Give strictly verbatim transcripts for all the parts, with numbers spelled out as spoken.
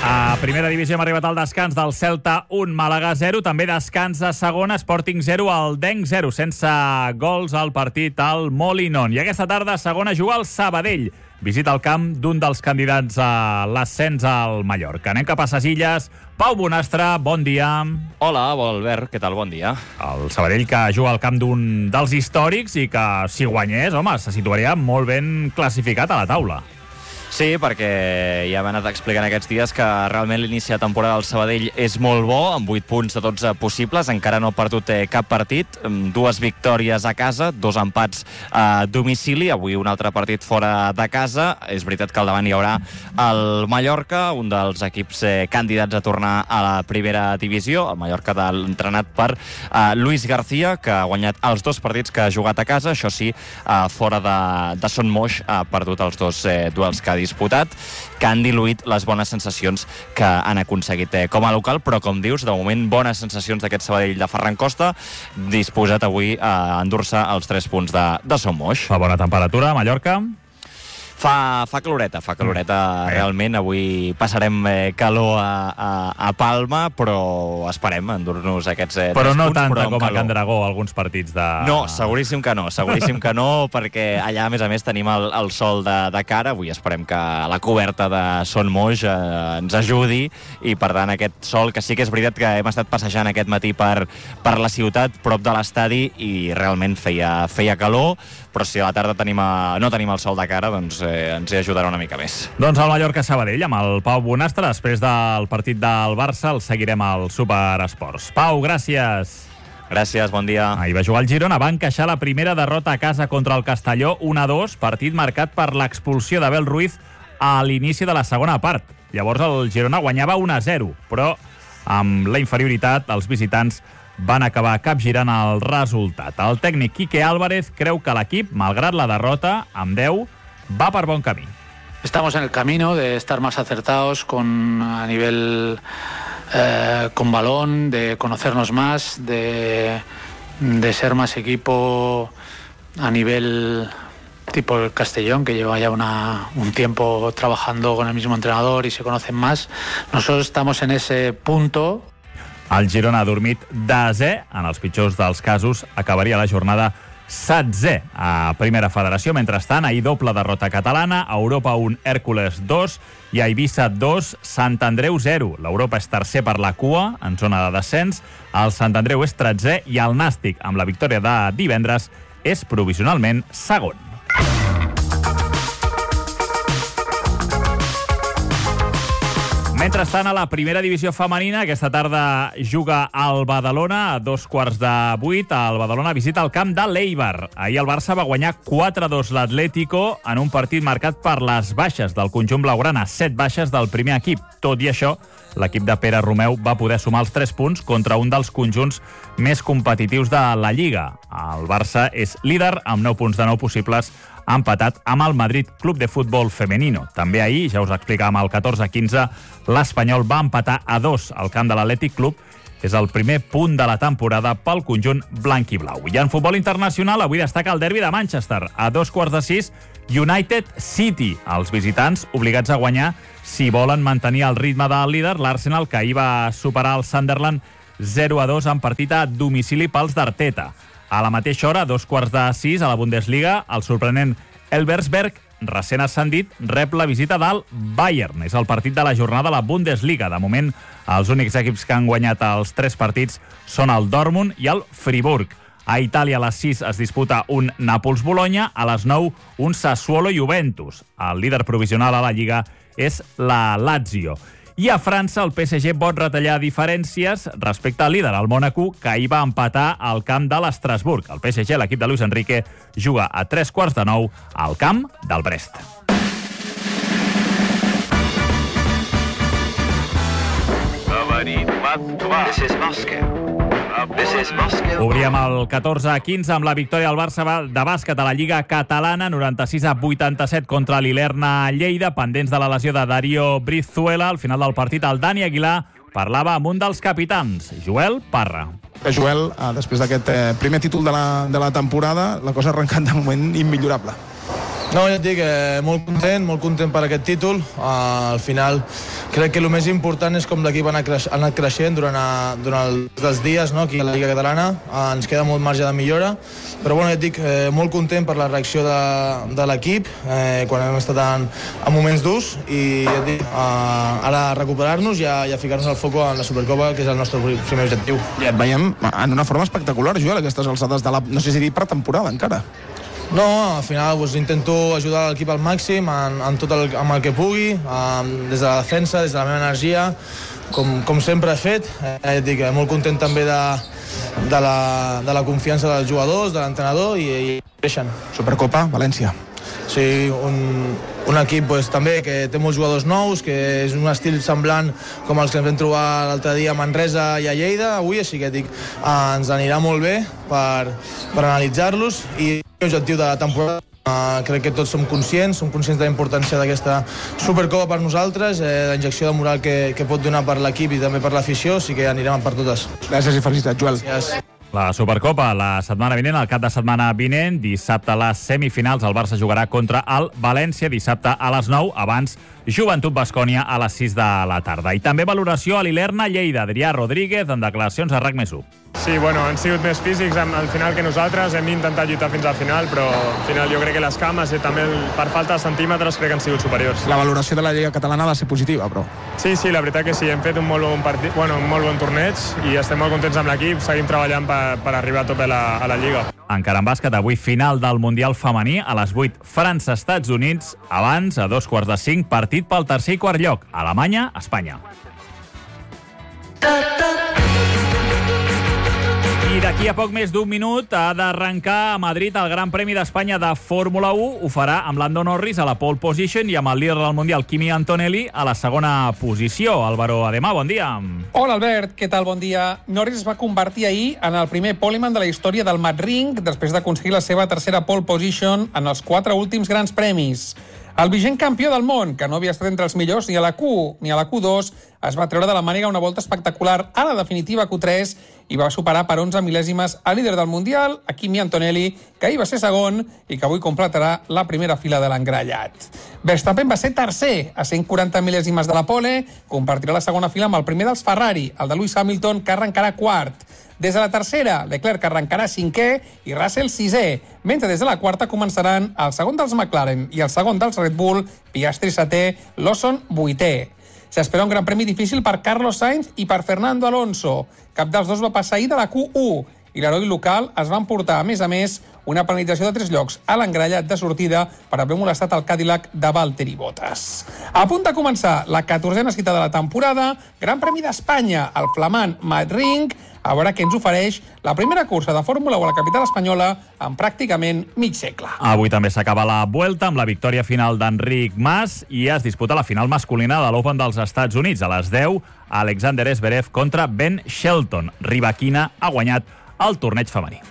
A primera divisió hem arribat al descans del Celta un, Màlaga zero. També descans a segona, Sporting zero, el Denc zero. Sense gols al partit al Molinón. I aquesta tarda a segona juga el Sabadell. Visita el camp d'un dels candidats a l'ascens al Mallorca. Anem cap a ses Illes. Pau Bonastre, bon dia. Hola, Albert, què tal? Bon dia. El Sabadell que juga al camp d'un dels històrics i que, si guanyés, home, se situaria molt ben classificat a la taula. Sí, perquè ja hem anat explicant aquests dies que realment l'inici de temporada del Sabadell és molt bo, amb vuit punts de dotze possibles, encara no ha perdut cap partit, dues victòries a casa, dos empats a domicili, avui un altre partit fora de casa. És veritat que al davant hi haurà el Mallorca, un dels equips eh, candidats a tornar a la primera divisió, el Mallorca de l'entrenat per eh, Luis García, que ha guanyat els dos partits que ha jugat a casa, això sí, eh, fora de, de Son Moix ha perdut els dos eh, duels que ha disputat, que han diluït les bones sensacions que han aconseguit eh, com a local, però com dius, de moment bones sensacions d'aquest Sabadell de Ferran Costa, disposat avui a endur-se els tres punts de, de Son Moix. Fa bona temperatura a Mallorca? Fa, fa caloreta, fa caloreta mm. realment. Avui passarem eh, calor a, a, a Palma, però esperem endur-nos aquests eh, però no punts, tanta però com calor. a Can Dragó, alguns partits de... No, seguríssim que no, seguríssim que no, perquè allà, a més a més, tenim el, el sol de, de cara. Avui esperem que la coberta de Son Moix eh, ens ajudi, i per tant aquest sol, que sí que és veritat que hem estat passejant aquest matí per, per la ciutat, prop de l'estadi, i realment feia, feia calor, però si a la tarda tenim a, no tenim el sol de cara, doncs eh, ens hi ajudarà una mica més. Doncs el Mallorca-Sabadell amb el Pau Bonastre. Després del partit del Barça el seguirem al Superesports. Pau, gràcies. Gràcies, bon dia. Ahir va jugar el Girona, va encaixar la primera derrota a casa contra el Castelló, un a dos, partit marcat per l'expulsió d'Abel Ruiz a l'inici de la segona part. Llavors el Girona guanyava un a zero, però amb la inferioritat els visitants van acabar capgirant el resultat. El tècnic Quique Álvarez creu que l'equip, malgrat la derrota, amb deu, va per bon camí. Estamos en el camino de estar más acertados con a nivel eh, con balón, de conocernos más, de, de ser más equipo a nivel tipo el Castellón, que lleva ya una, un tiempo trabajando con el mismo entrenador y se conocen más. Nosotros estamos en ese punto. El Girona ha dormit desè, en els pitjors dels casos acabaria la jornada setzè a Primera Federació. Mentrestant, ahir doble derrota catalana, a Europa un, Hèrcules dos, i a Eivissa dos, Sant Andreu zero. L'Europa és tercer per la cua, en zona de descens, el Sant Andreu és tretzè, i el Nàstic, amb la victòria de divendres, és provisionalment segon. Mentrestant, a la primera divisió femenina, aquesta tarda juga el Badalona a dos quarts de vuit. El Badalona visita el camp de l'Eibar. Ahir el Barça va guanyar quatre a dos l'Atlético en un partit marcat per les baixes del conjunt blaugrana, set baixes del primer equip. Tot i això, l'equip de Pere Romeu va poder sumar els tres punts contra un dels conjunts més competitius de la Lliga. El Barça és líder amb nou punts de nou possibles, empatat amb el Madrid Club de Futbol Femenino. També ahir, ja us explicàvem, el catorze a quinze, l'Espanyol va empatar a dos al camp de l'Atlètic Club. És el primer punt de la temporada pel conjunt blanc i blau. I en futbol internacional, avui destaca el derbi de Manchester. A dos quarts de sis, United City. Els visitants obligats a guanyar si volen mantenir el ritme del líder, l'Arsenal, que ahir va superar el Sunderland zero a dos en partit a domicili pels d'Arteta. A la mateixa hora, a dos quarts de sis, a la Bundesliga, el sorprenent Elversberg, recent ascendit, rep la visita del Bayern. És el partit de la jornada a la Bundesliga. De moment, els únics equips que han guanyat els tres partits són el Dortmund i el Friburg. A Itàlia, a les sis, es disputa un Nàpols-Bologna, a les nou, un Sassuolo-Juventus. El líder provisional a la Lliga és la Lazio. I a França, el P S G pot retallar diferències respecte al líder, el Mònaco, que ahir va empatar al camp de l'Estrasburg. El P S G, l'equip de Luis Enrique, juga a tres quarts de nou al camp del Brest. This is Moscow. This is Moscow. Obríem el catorze a quinze amb la victòria del Barça de bàsquet a la Lliga Catalana, noranta-sis a vuitanta-set contra l'Ilerna Lleida, pendents de la lesió de Darío Brizuela. Al final del partit, el Dani Aguilar parlava amb un dels capitans, Joel Parra. Joel, després d'aquest primer títol de la, de la temporada, la cosa ha arrencat de moment immillorable. No, ja et dic, eh, molt content, molt content per aquest títol. Uh, al final, crec que el més important és com l'equip ha anat, creix, ha anat creixent durant, a, durant els dies, no?, aquí a la Lliga Catalana. Uh, ens queda molt marge de millora, però bueno, ja et dic, eh, molt content per la reacció de, de l'equip eh, quan hem estat en, en moments durs, i ja et dic, uh, ara recuperar-nos i a, i a ficar-nos al foco en la Supercopa, que és el nostre primer objectiu. I et veiem en una forma espectacular, Joel, aquestes alçades de la, no sé si dir pretemporada encara. No, al final pues, intento ajudar l'equip al màxim en, en tot el, amb el que pugui, um, des de la defensa, des de la meva energia, com, com sempre he fet. Eh, dic, molt content també de, de, la, de la confiança dels jugadors, de l'entrenador, i, i creixen. Supercopa, València. Sí, un, un equip pues, també que té molts jugadors nous, que és un estil semblant com els que ens vam trobar l'altre dia a Manresa i a Lleida avui, així que dic, eh, ens anirà molt bé per, per analitzar-los, i l'objectiu de la temporada, uh, crec que tots som conscients, som conscients de la importància d'aquesta Supercopa per nosaltres, eh, la injecció de moral que, que pot donar per l'equip i també per l'afició, així que anirem per totes. Gràcies i felicitats, Joel. Gràcies. La Supercopa, la setmana vinent, el cap de setmana vinent, dissabte a les semifinals, el Barça jugarà contra el València, dissabte a les nou, abans Joventut Baskònia a les sis de la tarda. I també valoració a l'Ilerna Lleida, Adrià Rodríguez, en declaracions a RAC més u. Sí, bueno, han sigut més físics al final que nosaltres, hem intentat lluitar fins al final, però al final jo crec que les cames i també per falta de centímetres crec que han sigut superiors. La valoració de la Lliga Catalana ha de ser positiva, però... Sí, sí, la veritat que sí, hem fet un molt bon partit, bueno, un molt bon torneig i estem molt contents amb l'equip, seguim treballant per, per arribar a tope a la, a la Lliga. Encara en bàsquet, avui final del Mundial femení, a les vuit França-Estats Units, abans, a dos quarts de cinc, partit pel tercer i quart lloc, Alemanya-Espanya. I d'aquí a poc més d'un minut ha d'arrencar a Madrid el Gran Premi d'Espanya de Fórmula u. Ho farà amb Lando Norris a la pole position i amb el líder del Mundial, Kimi Antonelli, a la segona posició. Álvaro Ademà, bon dia. Hola, Albert, què tal? Bon dia. Norris es va convertir ahir en el primer poleman de la història del Madrid després d'aconseguir la seva tercera pole position en els quatre últims grans premis. El vigent campió del món, que no havia estat entre els millors ni a la Q u ni a la Q dos, es va treure de la màniga una volta espectacular a la definitiva Q tres i va superar per onze mil·lèsimes al líder del Mundial, a Kimi Antonelli, que ahir va ser segon i que avui completarà la primera fila de l'engrellat. Verstappen va ser tercer, a cent quaranta mil·lèsimes de la pole, compartirà la segona fila amb el primer dels Ferrari, el de Lewis Hamilton, que arrencarà quart. Des de la tercera, Leclerc arrencarà cinquè i Russell sisè, mentre des de la quarta començaran el segon dels McLaren i el segon dels Red Bull, Piastri setè, Lawson vuitè. S'espera un gran premi difícil per Carlos Sainz i per Fernando Alonso. Cap dels dos va passar ahir de la Q u i l'heroi local es va emportar, a més a més, una penalització de tres llocs a l'engrellat de sortida per haver molestat el Cadillac de Valtteri Bottas. A punt de començar la catorzena cita de la temporada, Gran Premi d'Espanya, el flamant Madrid, a veure què ens ofereix la primera cursa de Fórmula u a la capital espanyola en pràcticament mig segle. Avui també s'acaba la Vuelta amb la victòria final d'Enric Mas i es disputa la final masculina de l'Open dels Estats Units. A les deu, Alexander Zverev contra Ben Shelton. Rybakina ha guanyat el torneig femení.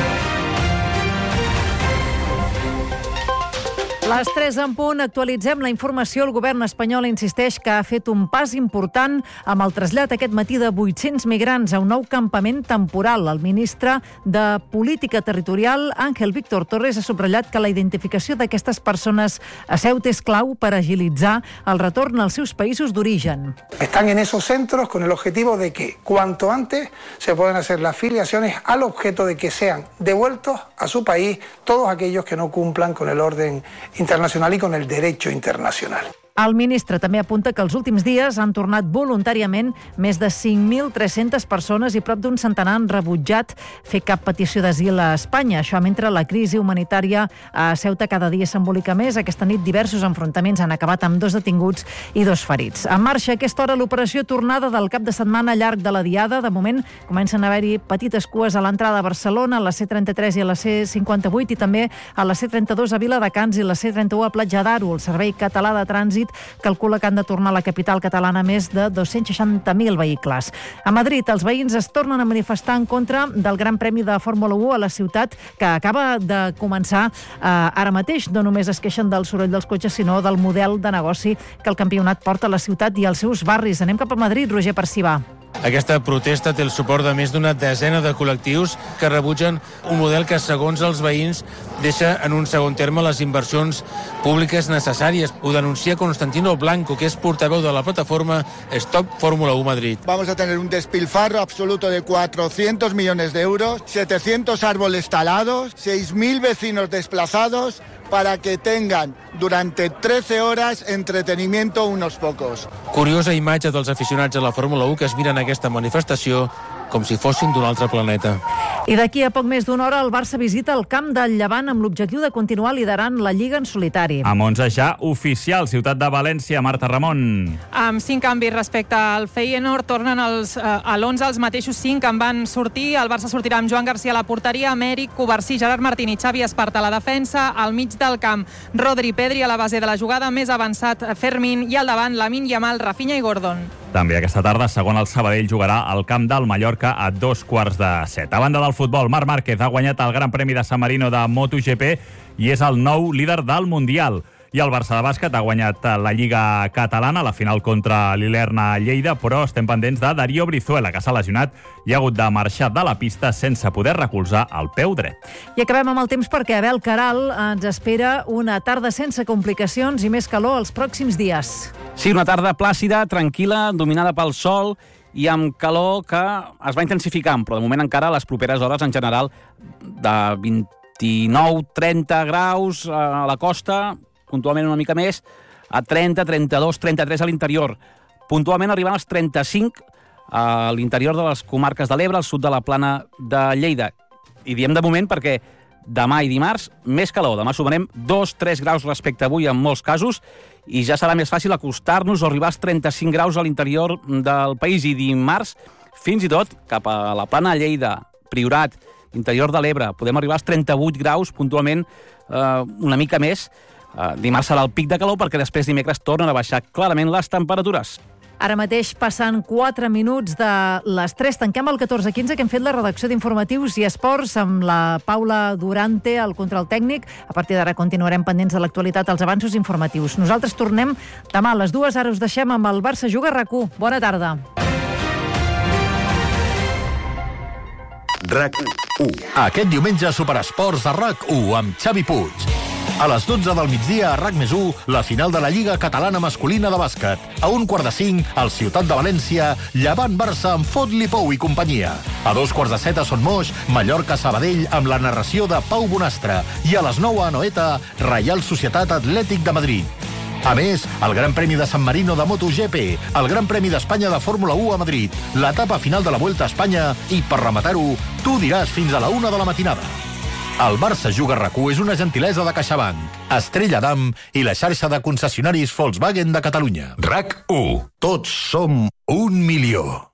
A les tres en punt actualitzem la informació. El govern espanyol insisteix que ha fet un pas important amb el trasllat aquest matí de vuit-cents migrants a un nou campament temporal. El ministre de Política Territorial, Ángel Víctor Torres, ha subratllat que la identificació d'aquestes persones a Ceuta és clau per agilitzar el retorn als seus països d'origen. Están en esos centros con el objetivo de que cuanto antes se puedan hacer las filiaciones al objeto de que sean devueltos a su país todos aquellos que no cumplan con el orden internacional y con el derecho internacional. El ministre també apunta que els últims dies han tornat voluntàriament més de cinc mil tres-centes persones i prop d'un centenar han rebutjat fer cap petició d'asil a Espanya. Això mentre la crisi humanitària a Ceuta cada dia s'embolica més. Aquesta nit diversos enfrontaments han acabat amb dos detinguts i dos ferits. En marxa a aquesta hora l'operació tornada del cap de setmana llarg de la Diada. De moment comencen a haver-hi petites cues a l'entrada a Barcelona, a la C trenta-tres i a la C cinquanta-vuit i també a la C trenta-dos a Viladecans i la C trenta-u a Platja d'Aro. El Servei Català de Trànsit calcula que han de tornar a la capital catalana més de dos-cents seixanta mil vehicles. A Madrid, els veïns es tornen a manifestar en contra del Gran Premi de Fórmula u a la ciutat, que acaba de començar eh, ara mateix. No només es queixen del soroll dels cotxes, sinó del model de negoci que el campionat porta a la ciutat i als seus barris. Anem cap a Madrid, Roger Percibà. Aquesta protesta té el suport de més d'una desena de col·lectius que rebutgen un model que, segons els veïns, deixa en un segon terme les inversions públiques necessàries. Ho denuncia Constantino Blanco, que és portaveu de la plataforma Stop Fórmula uno Madrid. Vamos a tener un despilfarro absoluto de cuatrocientos millones de euros, setecientos árboles talados, seis mil vecinos desplazados para que tengan durante trece horas entretenimiento unos pocos. Curiosa imatge dels aficionats a la Fórmula uno que es miren aquesta manifestació com si fossin d'un altre planeta. I d'aquí a poc més d'una hora el Barça visita el camp del Llevant amb l'objectiu de continuar liderant la Lliga en solitari. Amb onze ja oficial, Ciutat de València, Marta Ramon. Amb cinc canvis respecte al Feyenoord, tornen els, eh, a l'onze els mateixos cinc que en van sortir. El Barça sortirà amb Joan Garcia a la porteria, Amèric, Covarsí, Gerard Martín i Xavi Esparta a la defensa, al mig del camp Rodri, Pedri a la base de la jugada, més avançat Fermín i al davant Lamine Yamal, Rafinha i Gordon. També aquesta tarda, segon el Sabadell, jugarà al camp del Mallorca a dos quarts de set. A banda del futbol, Marc Márquez ha guanyat el Gran Premi de San Marino de MotoGP i és el nou líder del Mundial. I el Barça de bàsquet ha guanyat la Lliga Catalana, la final contra l'Ilerna Lleida, però estem pendents de Darío Brizuela, que s'ha lesionat i ha hagut de marxar de la pista sense poder recolzar el peu dret. I acabem amb el temps perquè Abel Caral ens espera una tarda sense complicacions i més calor els pròxims dies. Sí, una tarda plàcida, tranquil·la, dominada pel sol i amb calor que es va intensificant, però de moment encara a les properes hores en general de vint-i-nou a trenta graus a la costa, puntualment una mica més, a trenta, trenta-dos, trenta-tres a l'interior. Puntualment arribant als trenta-cinc a l'interior de les comarques de l'Ebre, al sud de la Plana de Lleida. I diem de moment perquè demà i dimarts més calor. Demà sumarem dos a tres graus respecte a avui en molts casos i ja serà més fàcil acostar-nos o arribar als trenta-cinc graus a l'interior del país. I dimarts, fins i tot, cap a la Plana de Lleida, Priorat, interior de l'Ebre, podem arribar als trenta-vuit graus, puntualment eh, una mica més. Uh, dimarts serà el pic de calor perquè després dimecres tornen a baixar clarament les temperatures. Ara mateix passant quatre minuts de les tres. Tanquem el catorze quinze que hem fet la redacció d'informatius i esports amb la Paula Durante, el control tècnic. A partir d'ara continuarem pendents de l'actualitat als avanços informatius. Nosaltres tornem demà a les dues. Ara us deixem amb el Barça Juga RAC u. Bona tarda. RAC u. Aquest diumenge Superesports de RAC u amb Xavi Puig. A les dotze del migdia a RAC més u, la final de la Lliga Catalana Masculina de Bàsquet. A un quart de cinc, al Ciutat de València, Llevant Barça amb Fot-li Pou i companyia. A dos quarts de set a Son Moix, Mallorca Sabadell amb la narració de Pau Bonastre. I a les nou a Anoeta, Reial Societat Atlètic de Madrid. A més, el Gran Premi de San Marino de MotoGP, el Gran Premi d'Espanya de Fórmula u a Madrid, l'etapa final de la Vuelta a Espanya i, per rematar-ho, tu diràs fins a la una de la matinada. El Barça Juga RAC u és una gentilesa de CaixaBank, Estrella Damm i la xarxa de concessionaris Volkswagen de Catalunya. RAC u. Tots som un milió.